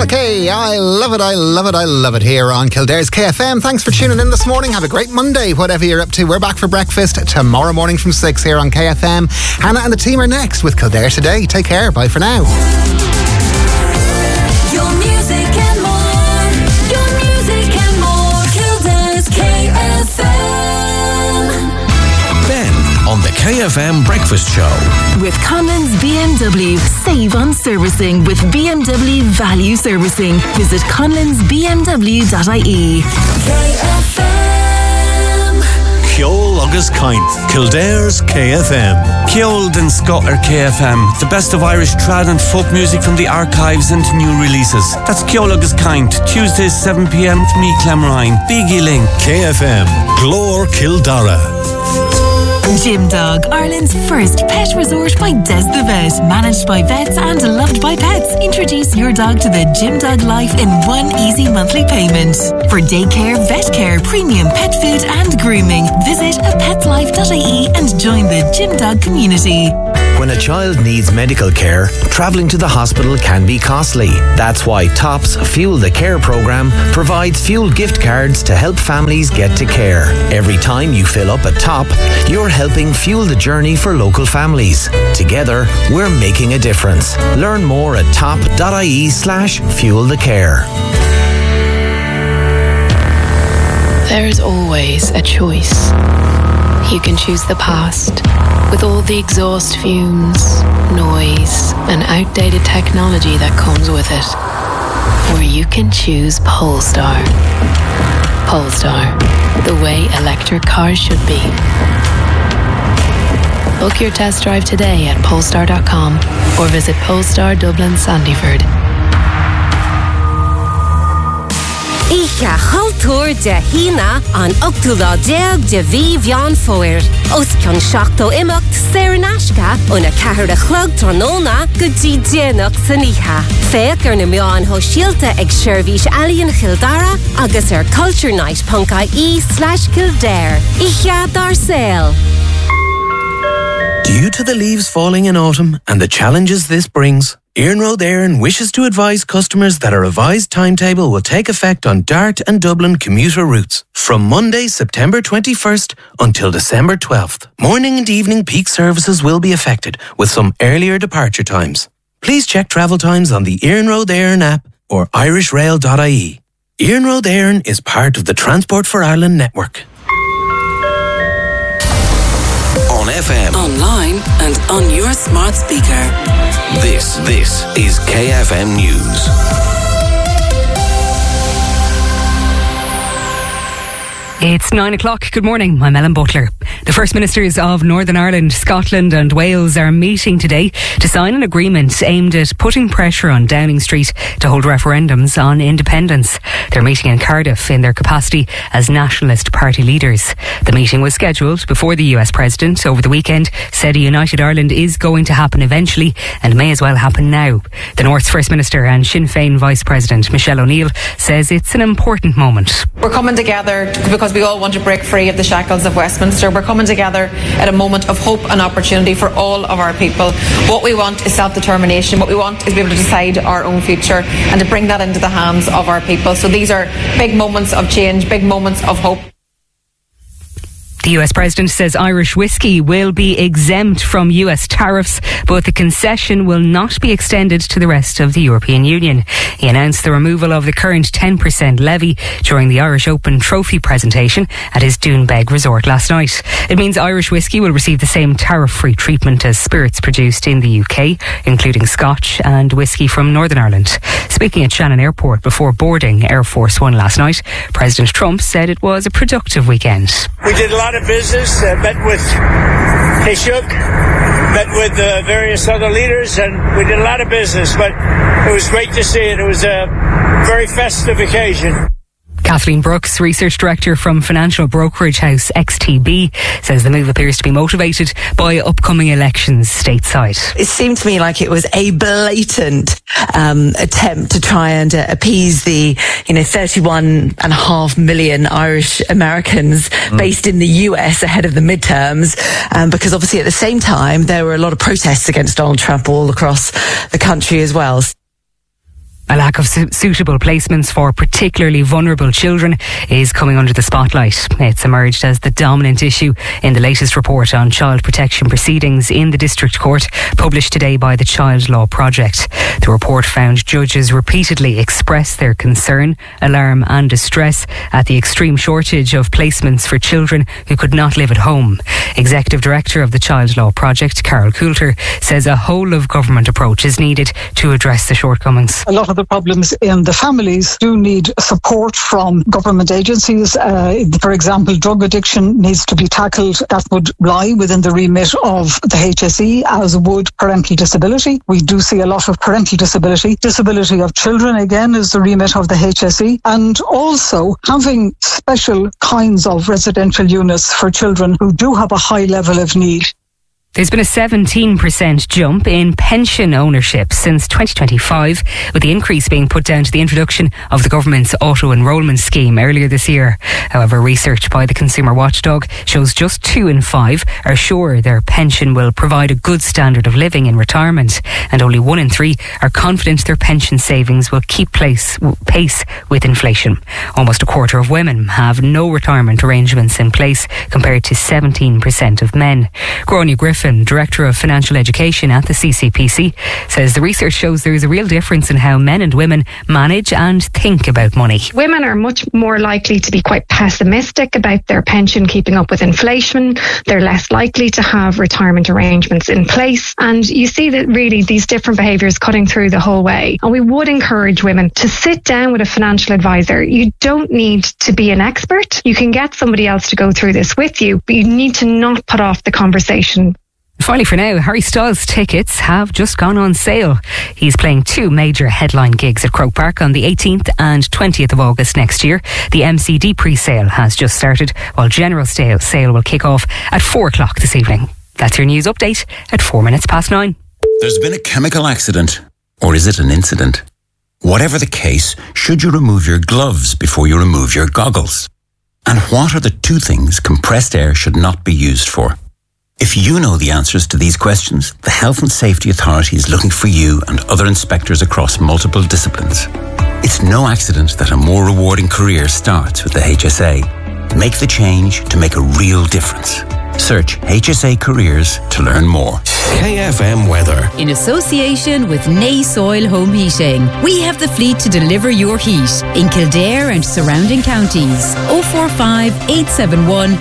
Okay, I love it, I love it, I love it here on Kildare's KFM. Thanks for tuning in this morning. Have a great Monday, whatever you're up to. We're back for breakfast tomorrow morning from 6 here on KFM. Hannah and the team are next with Kildare Today. Take care. Bye for now. Your music and more. Your music and more. Kildare's KFM. Ben on the KFM Breakfast Show. With Conlon's BMW. Save on servicing with BMW Value Servicing. Visit conlonsbmw.ie. KFM. Ceol agus Caint, Kildare's KFM. Ceol den Scott or KFM, the best of Irish trad and folk music from the archives and new releases. That's Ceol agus Caint, Tuesdays 7 p.m. with me, Clemrine. Biggie Link. KFM, Glór Kildara. Gym Dog, Ireland's first pet resort by Des the Vet. Managed by vets and loved by pets. Introduce your dog to the Gym Dog life in one easy monthly payment. For daycare, vet care, premium pet food and grooming, visit apetslife.ie and join the Gym Dog community. When a child needs medical care, travelling to the hospital can be costly. That's why TOPS Fuel the Care programme provides fuel gift cards to help families get to care. Every time you fill up a TOP, you're helping fuel the journey for local families. Together, we're making a difference. Learn more at top.ie/fuelthecare. There is always a choice. You can choose the past, with all the exhaust fumes, noise, and outdated technology that comes with it. Or you can choose Polestar. Polestar, the way electric cars should be. Book your test drive today at polestar.com or visit Polestar Dublin Sandyford. Icha haltúr de hína an octúla deag de bhí bhean fóir. Os cion seachto imacht Saranashka una cahar a chlog tronona go dtí déanach san icha. Féach na meán ho síalta ag Shervís Alien Kildara agus Culture Night .ie/Kildare. Icha dar sale. Due to the leaves falling in autumn and the challenges this brings, Iarnród Éireann wishes to advise customers that a revised timetable will take effect on Dart and Dublin commuter routes from Monday, September 21st until December 12th. Morning and evening peak services will be affected with some earlier departure times. Please check travel times on the Iarnród Éireann app or irishrail.ie. Iarnród Éireann is part of the Transport for Ireland network. On FM. Online and on your smart speaker. This is KFM News. It's 9 o'clock. Good morning. I'm Ellen Butler. The First Ministers of Northern Ireland, Scotland and Wales are meeting today to sign an agreement aimed at putting pressure on Downing Street to hold referendums on independence. They're meeting in Cardiff in their capacity as Nationalist Party leaders. The meeting was scheduled before the US President over the weekend said a united Ireland is going to happen eventually and may as well happen now. The North's First Minister and Sinn Féin Vice President Michelle O'Neill says it's an important moment. We're coming together because we all want to break free of the shackles of Westminster. We're coming together at a moment of hope and opportunity for all of our people. What we want is self-determination. What we want is to be able to decide our own future and to bring that into the hands of our people. So these are big moments of change, big moments of hope. The US President says Irish whiskey will be exempt from US tariffs, but the concession will not be extended to the rest of the European Union. He announced the removal of the current 10% levy during the Irish Open Trophy presentation at his Doonbeg resort last night. It means Irish whiskey will receive the same tariff-free treatment as spirits produced in the UK, including Scotch and whiskey from Northern Ireland. Speaking at Shannon Airport before boarding Air Force One last night, President Trump said it was a productive weekend. We did a lot of business, met with Taoiseach, met with various other leaders, and we did a lot of business, but it was great to see it. It was a very festive occasion. Kathleen Brooks, Research Director from financial brokerage house XTB, says the move appears to be motivated by upcoming elections stateside. It seemed to me like it was a blatant attempt to try and appease the 31.5 million Irish Americans based in the US ahead of the midterms, because obviously at the same time there were a lot of protests against Donald Trump all across the country as well. A lack of suitable placements for particularly vulnerable children is coming under the spotlight. It's emerged as the dominant issue in the latest report on child protection proceedings in the District Court, published today by the Child Law Project. The report found judges repeatedly express their concern, alarm and distress at the extreme shortage of placements for children who could not live at home. Executive Director of the Child Law Project, Carol Coulter, says a whole-of-government approach is needed to address the shortcomings. A lot of the problems in the families do need support from government agencies. For example, drug addiction needs to be tackled. That would lie within the remit of the HSE, as would parental disability. We do see a lot of parental disability. Disability of children, again, is the remit of the HSE. And also having special kinds of residential units for children who do have a high level of need. There's been a 17% jump in pension ownership since 2025, with the increase being put down to the introduction of the government's auto-enrolment scheme earlier this year. However, research by the Consumer Watchdog shows just 2 in 5 are sure their pension will provide a good standard of living in retirement, and only 1 in 3 are confident their pension savings will keep pace with inflation. Almost a quarter of women have no retirement arrangements in place, compared to 17% of men. Gráinne Griffin, Director of Financial Education at the CCPC, says the research shows there is a real difference in how men and women manage and think about money. Women are much more likely to be quite pessimistic about their pension keeping up with inflation. They're less likely to have retirement arrangements in place. And you see that really these different behaviours cutting through the whole way. And we would encourage women to sit down with a financial advisor. You don't need to be an expert. You can get somebody else to go through this with you, but you need to not put off the conversation. Finally, for now, Harry Styles tickets have just gone on sale. He's playing 2 major headline gigs at Croke Park on the 18th and 20th of August next year. The MCD pre-sale has just started, while general sale will kick off at 4 o'clock this evening. That's your news update at 9:04. There's been a chemical accident. Or is it an incident? Whatever the case, should you remove your gloves before you remove your goggles? And what are the 2 things compressed air should not be used for? If you know the answers to these questions, the Health and Safety Authority is looking for you and other inspectors across multiple disciplines. It's no accident that a more rewarding career starts with the HSA. Make the change to make a real difference. Search HSA Careers to learn more. KFM weather. In association with Nay Soil Home Heating, we have the fleet to deliver your heat in Kildare and surrounding counties. 045 871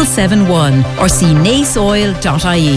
771 or see naysoil.ie.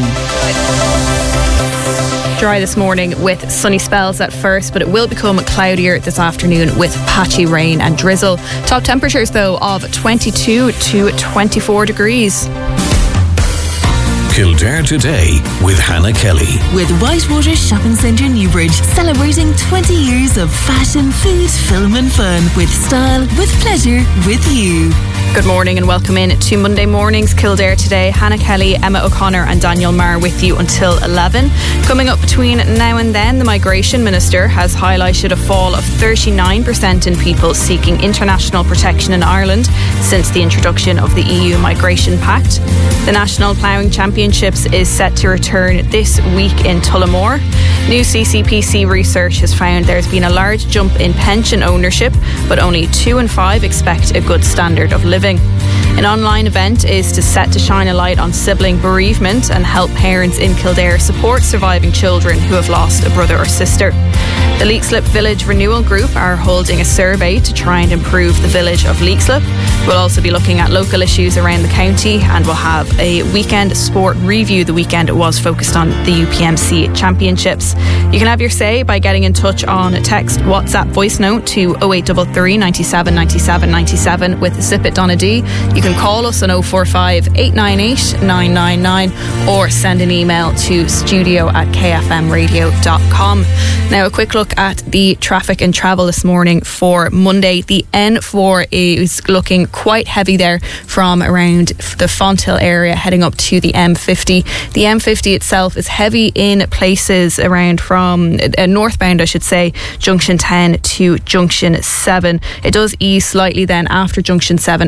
Dry this morning with sunny spells at first, but it will become cloudier this afternoon with patchy rain and drizzle. Top temperatures though of 22 to 24 degrees. Kildare Today with Hannah Kelly. With Whitewater Shopping Centre Newbridge, celebrating 20 years of fashion, food, film and fun, with style, with pleasure, with you. Good morning and welcome in to Monday Morning's Kildare Today. Hannah Kelly, Emma O'Connor and Daniel Marr with you until 11. Coming up between now and then, the Migration Minister has highlighted a fall of 39% in people seeking international protection in Ireland since the introduction of the EU Migration Pact. The National Ploughing Championships is set to return this week in Tullamore. New CCPC research has found there's been a large jump in pension ownership, but only 2 in 5 expect a good standard of living. An online event is set to shine a light on sibling bereavement and help parents in Kildare support surviving children who have lost a brother or sister. The Leixlip Village Renewal Group are holding a survey to try and improve the village of Leixlip. We'll also be looking at local issues around the county, and we'll have a weekend sport review. The weekend it was focused on the UPMC Championships. You can have your say by getting in touch on text, WhatsApp, voice note to 0833 97 97 97 with Zip It Donna D. You can call us on 045 898 999 or send an email to studio@kfmradio.com. Now a quick look at the traffic and travel this morning for Monday. The N4 is looking quite heavy there from around the Fonthill area heading up to the M50. The M50 itself is heavy in places around from northbound, I should say, Junction 10 to Junction 7. It does ease slightly then after Junction 7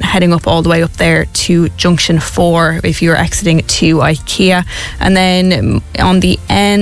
heading up all the way up there to Junction 4 if you're exiting to IKEA. And then on the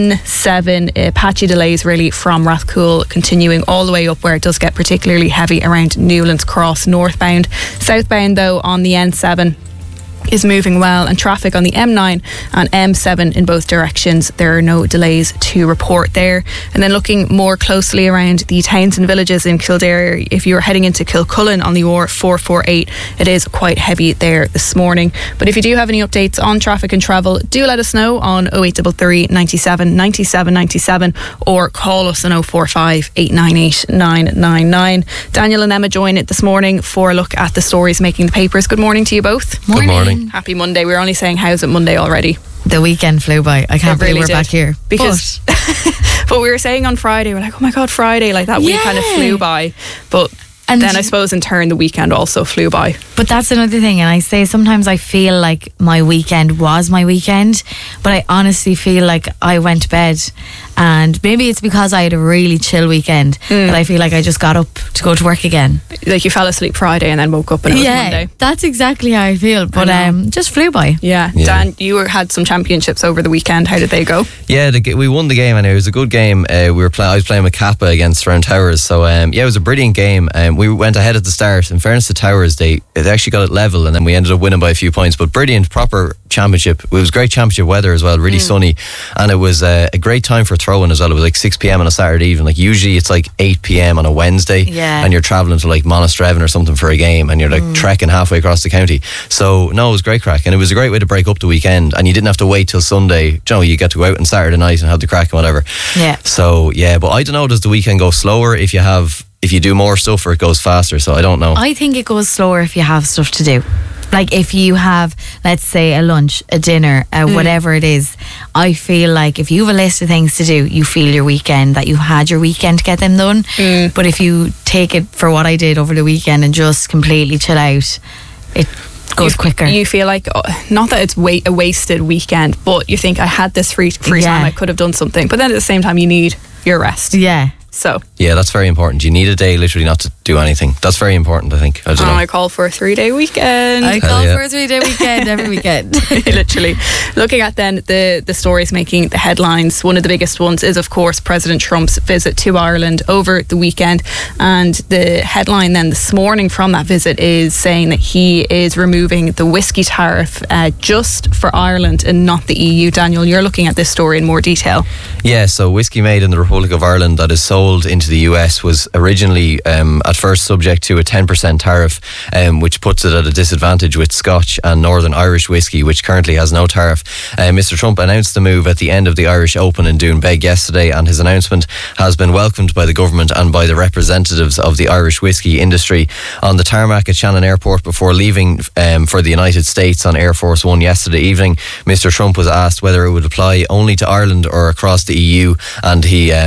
N7, patchy delays really from Rathcoole continuing all the way up where it does get particularly heavy around Newlands Cross northbound. Southbound though on the N7 is moving well, and traffic on the M9 and M7 in both directions, there are no delays to report there. And then looking more closely around the towns and villages in Kildare, if you're heading into Kilcullen on the R448, it is quite heavy there this morning. But if you do have any updates on traffic and travel, do let us know on 0833 97 97 97 or call us on 045 898 999. Daniel and Emma join it this morning for a look at the stories making the papers. Good morning to you both. Good morning. Happy Monday. We're only saying how's it Monday already. The weekend flew by. I can't believe we're back here. Because but we were saying on Friday, we're like, oh my God, Friday, like that week kind of flew by. But and then I suppose in turn the weekend also flew by. But that's another thing, and I say sometimes I feel like my weekend was my weekend, but I honestly feel like I went to bed, and maybe it's because I had a really chill weekend that I feel like I just got up to go to work again. Like you fell asleep Friday and then woke up and it was Monday. That's exactly how I feel, but just flew by. Yeah. Dan, you had some championships over the weekend. How did they go? Yeah, we won the game, and it was a good game. I was playing with Kappa against Round Towers, so it was a brilliant game. We went ahead at the start. In fairness to Towers, they actually got it level, and then we ended up winning by a few points. But brilliant, proper championship. It was great championship weather as well, really sunny, and it was a great time for throwing as well. It was like 6 p.m. on a Saturday evening. Like usually it's like 8 p.m. on a Wednesday, and you're travelling to like Monasterevin or something for a game, and you're like trekking halfway across the county. So no, it was great crack, and it was a great way to break up the weekend, and you didn't have to wait till Sunday. You know, you get to go out on Saturday night and have the crack and whatever. Yeah. So yeah, but I don't know, does the weekend go slower if you do more stuff, or it goes faster? So I don't know. I think it goes slower if you have stuff to do. Like if you have, let's say, a lunch, a dinner, whatever it is, I feel like if you have a list of things to do, you feel your weekend, that you had your weekend to get them done. But if you take it for what I did over the weekend and just completely chill out, it goes quicker. You feel like, not that it's a wasted weekend, but you think I had this free time, I could have done something. But then at the same time, you need your rest. Yeah. So yeah, that's very important. You need a day literally not to do anything. That's very important, I think. I don't know. I call for a 3-day weekend. I call for a 3-day weekend every weekend. Literally. Looking at then the stories making the headlines, one of the biggest ones is of course President Trump's visit to Ireland over the weekend, and the headline then this morning from that visit is saying that he is removing the whiskey tariff just for Ireland and not the EU. Daniel, you're looking at this story in more detail. Yeah, so whiskey made in the Republic of Ireland that is sold into the US was originally at first subject to a 10% tariff, which puts it at a disadvantage with Scotch and Northern Irish whiskey, which currently has no tariff. Mr. Trump announced the move at the end of the Irish Open in Doonbeg yesterday, and his announcement has been welcomed by the government and by the representatives of the Irish whiskey industry. On the tarmac at Shannon Airport before leaving for the United States on Air Force One yesterday evening, Mr. Trump was asked whether it would apply only to Ireland or across the EU, and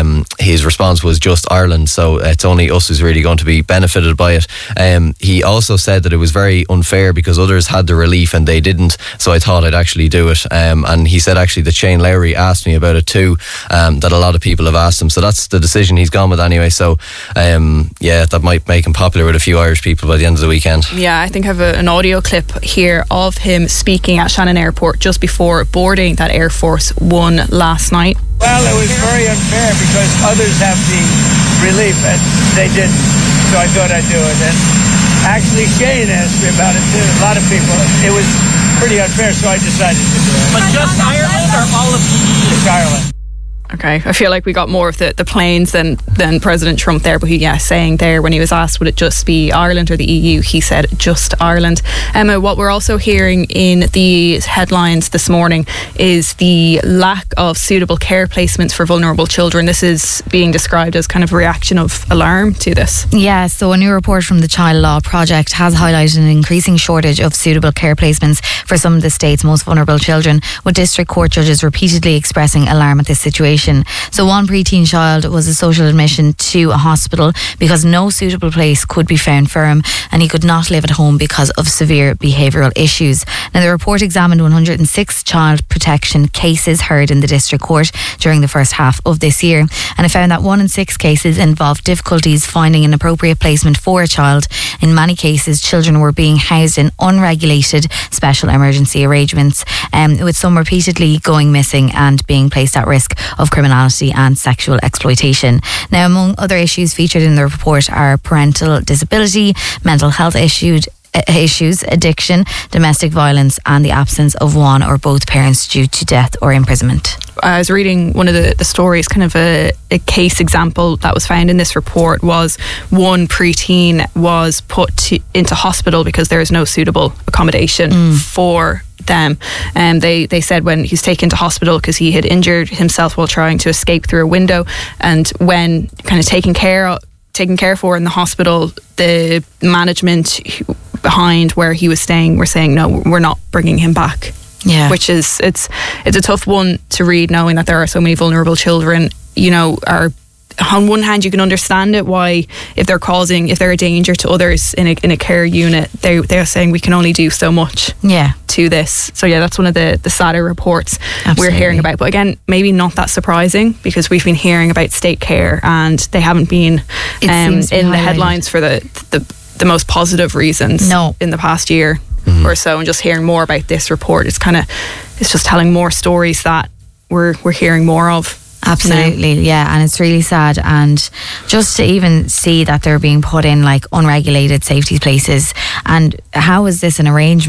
his response was just Ireland, so it's only us who's really going to be benefited by it. He also said that it was very unfair because others had the relief and they didn't, so I thought I'd actually do it. And he said actually that Shane Lowry asked me about it too, that a lot of people have asked him, so that's the decision he's gone with anyway. So that might make him popular with a few Irish people by the end of the weekend. Yeah, I think I have an audio clip here of him speaking at Shannon Airport just before boarding that Air Force One last night. Well, it was very unfair because others have the relief and they didn't. So I thought I'd do it. And actually Shane asked me about it too. A lot of people. It was pretty unfair, so I decided to do it. But just Ireland or all of the EU? Just Ireland. Okay, I feel like we got more of the planes than President Trump there, but saying there when he was asked would it just be Ireland or the EU, he said just Ireland. Emma, what we're also hearing in the headlines this morning is the lack of suitable care placements for vulnerable children. This is being described as kind of a reaction of alarm to this. Yeah, so a new report from the Child Law Project has highlighted an increasing shortage of suitable care placements for some of the state's most vulnerable children, with district court judges repeatedly expressing alarm at this situation. exploitation. So one preteen child was a social admission to a hospital because no suitable place could be found for him, and he could not live at home because of severe behavioural issues. Now, the report examined 106 child protection cases heard in the district court during the first half of this year, and it found that 1 in 6 cases involved difficulties finding an appropriate placement for a child. In many cases, children were being housed in unregulated special emergency arrangements, with some repeatedly going missing and being placed at risk of criminality and sexual exploitation. Now, among other issues featured in the report are parental disability, mental health issues, addiction, domestic violence, and the absence of one or both parents due to death or imprisonment. I was reading one of the stories, kind of a case example that was found in this report was one preteen was put into hospital because there is no suitable accommodation for them. And they said when he was taken to hospital because he had injured himself while trying to escape through a window, and when kind of taken care for in the hospital, the management behind where he was staying were saying, no, we're not bringing him back. Yeah, which is it's a tough one to read, knowing that there are so many vulnerable children. You know, are on one hand you can understand it, why if they're a danger to others in a care unit, they're saying we can only do so much to this. So yeah, that's one of the sadder reports we're hearing about. But again, maybe not that surprising, because we've been hearing about state care and they haven't been in the headlines for the most positive reasons in the past year or so. And just hearing more about this report, it's just telling more stories that we're hearing more of. Absolutely, yeah, and it's really sad. And just to even see that they're being put in like unregulated safety places, and how is this an arrangement?